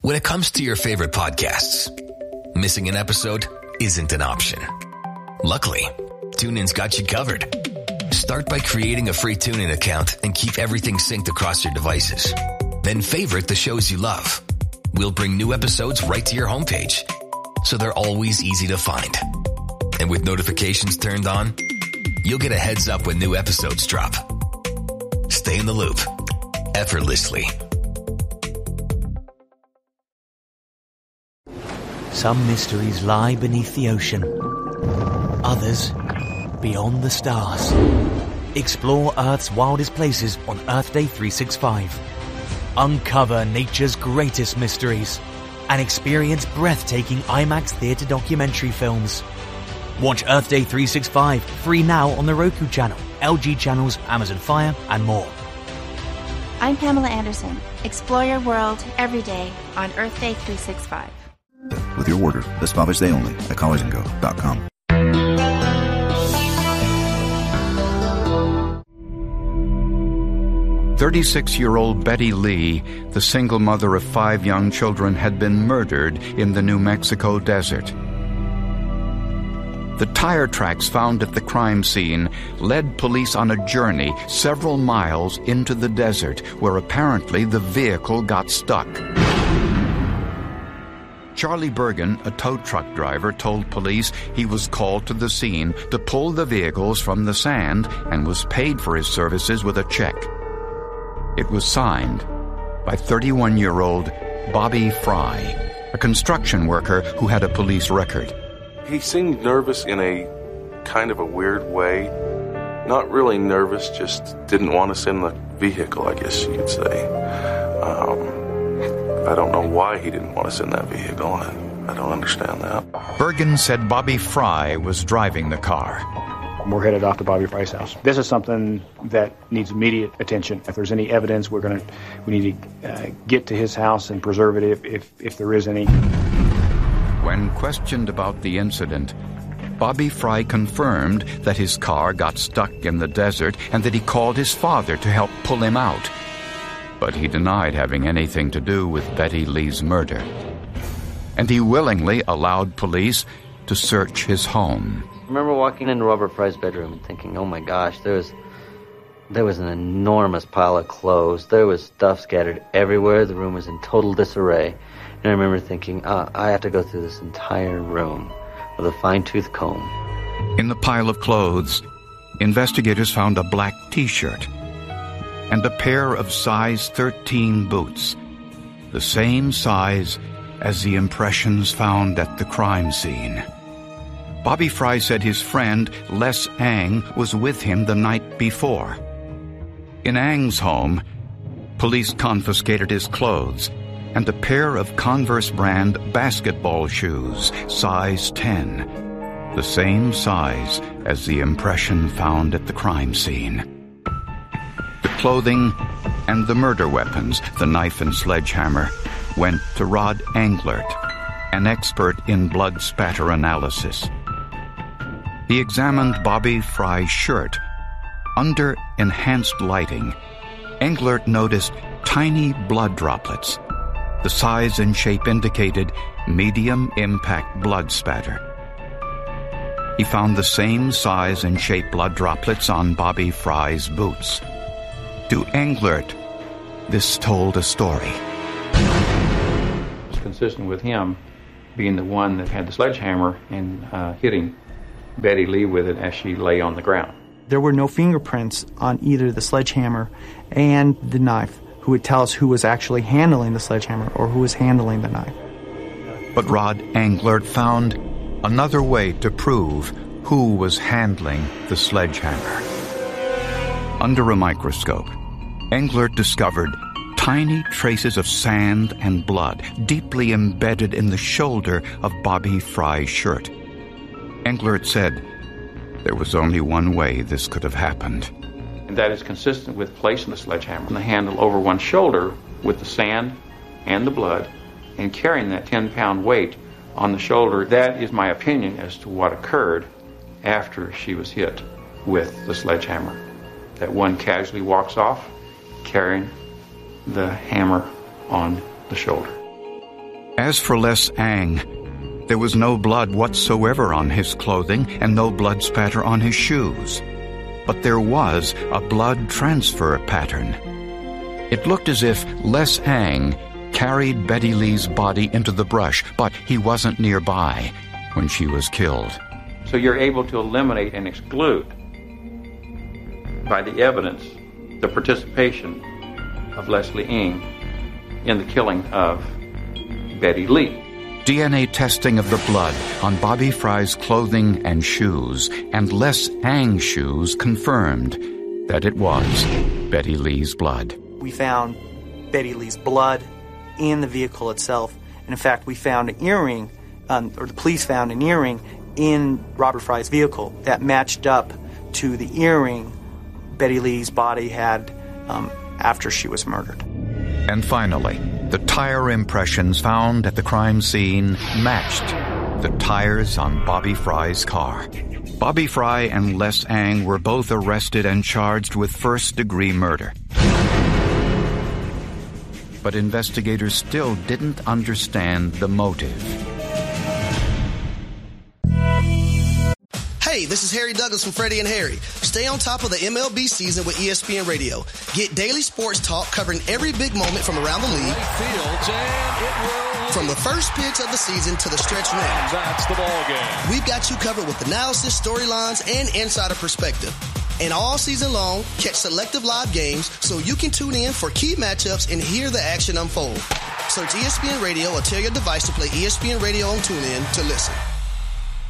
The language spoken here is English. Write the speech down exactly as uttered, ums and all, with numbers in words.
When it comes to your favorite podcasts, missing an episode isn't an option. Luckily, TuneIn's got you covered. Start by creating a free TuneIn account and keep everything synced across your devices. Then favorite the shows you love. We'll bring new episodes right to your homepage, so they're always easy to find. And with notifications turned on, you'll get a heads up when new episodes drop. Stay in the loop, effortlessly. Some mysteries lie beneath the ocean. Others, beyond the stars. Explore Earth's wildest places on Earth Day three sixty-five. Uncover nature's greatest mysteries and experience breathtaking IMAX theater documentary films. Watch Earth Day three sixty-five free now on the Roku channel, L G channels, Amazon Fire, and more. I'm Pamela Anderson. Explore your world every day on Earth Day three sixty-five. With your order this Father's Day only at collars and go dot com. thirty-six-year-old Betty Lee, the single mother of five young children, had been murdered in the New Mexico desert. The tire tracks found at the crime scene led police on a journey several miles into the desert, where apparently the vehicle got stuck. Charlie Bergen, a tow truck driver, told police he was called to the scene to pull the vehicles from the sand and was paid for his services with a check. It was signed by thirty-one-year-old Bobby Fry, a construction worker who had a police record. He seemed nervous in a kind of a weird way. Not really nervous, just didn't want us in the vehicle, I guess you could say. Um, I don't know why he didn't want us in that vehicle. I, I don't understand that. Bergen said Bobby Fry was driving the car. We're headed off to Bobby Fry's house. This is something that needs immediate attention. If there's any evidence, we're going to we need to uh, get to his house and preserve it if, if if there is any. When questioned about the incident, Bobby Fry confirmed that his car got stuck in the desert and that he called his father to help pull him out. But he denied having anything to do with Betty Lee's murder. And he willingly allowed police to search his home. I remember walking into Robert Fry's bedroom and thinking, oh my gosh, there was, there was an enormous pile of clothes. There was stuff scattered everywhere. The room was in total disarray. And I remember thinking, uh, I have to go through this entire room with a fine-tooth comb. In the pile of clothes, investigators found a black T-shirt and a pair of size thirteen boots, the same size as the impressions found at the crime scene. Bobby Fry said his friend, Les Ang, was with him the night before. In Ang's home, police confiscated his clothes and a pair of Converse brand basketball shoes, size ten, the same size as the impression found at the crime scene. The clothing and the murder weapons, the knife and sledgehammer, went to Rod Englert, an expert in blood spatter analysis. He examined Bobby Fry's shirt. Under enhanced lighting, Englert noticed tiny blood droplets. The size and shape indicated medium impact blood spatter. He found the same size and shape blood droplets on Bobby Fry's boots. To Englert, this told a story. It's consistent with him being the one that had the sledgehammer and uh, hitting Betty Lee with it as she lay on the ground. There were no fingerprints on either the sledgehammer and the knife who would tell us who was actually handling the sledgehammer or who was handling the knife. But Rod Englert found another way to prove who was handling the sledgehammer. Under a microscope, Englert discovered tiny traces of sand and blood deeply embedded in the shoulder of Bobby Fry's shirt. Englert said there was only one way this could have happened. And that is consistent with placing the sledgehammer and the handle over one's shoulder with the sand and the blood and carrying that ten-pound weight on the shoulder. That is my opinion as to what occurred after she was hit with the sledgehammer. That one casually walks off carrying the hammer on the shoulder. As for Les Ang, there was no blood whatsoever on his clothing and no blood spatter on his shoes. But there was a blood transfer pattern. It looked as if Les Ang carried Betty Lee's body into the brush, but he wasn't nearby when she was killed. So you're able to eliminate and exclude, by the evidence, the participation of Leslie Ng in the killing of Betty Lee. D N A testing of the blood on Bobby Fry's clothing and shoes and Les Ang's shoes confirmed that it was Betty Lee's blood. We found Betty Lee's blood in the vehicle itself. And in fact, we found an earring, um, or the police found an earring in Robert Fry's vehicle that matched up to the earring Betty Lee's body had um, after she was murdered. And finally, the tire impressions found at the crime scene matched the tires on Bobby Fry's car. Bobby Fry and Les Ang were both arrested and charged with first-degree murder. But investigators still didn't understand the motive. Hey, this is Harry Douglas from Freddie and Harry. Stay on top of the M L B season with E S P N Radio. Get daily sports talk covering every big moment from around the league. From the first pitch of the season to the stretch win. That's the ball game. We've got you covered with analysis, storylines, and insider perspective. And all season long, catch selective live games so you can tune in for key matchups and hear the action unfold. Search E S P N Radio or tell your device to play E S P N Radio on TuneIn to listen.